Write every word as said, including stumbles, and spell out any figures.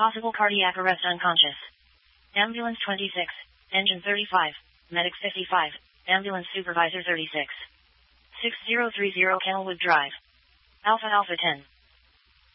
Possible cardiac arrest unconscious. Ambulance twenty-six, engine thirty-five, medic fifty-five, ambulance supervisor thirty-six. six zero three zero Kenilwood Drive. Alpha Alpha ten.